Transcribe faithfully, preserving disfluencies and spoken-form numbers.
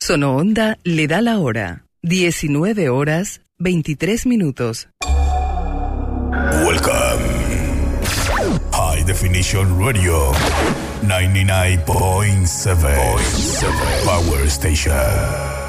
Sonoonda le da la hora. diecinueve horas, veintitrés minutos. Welcome. High Definition Radio. ninety-nine point seven Power Station.